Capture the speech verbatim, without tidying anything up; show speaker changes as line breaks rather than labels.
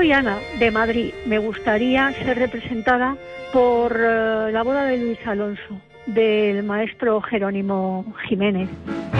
soy Ana, de Madrid. Me gustaría ser representada por uh, la boda de Luis Alonso, del maestro Jerónimo Jiménez.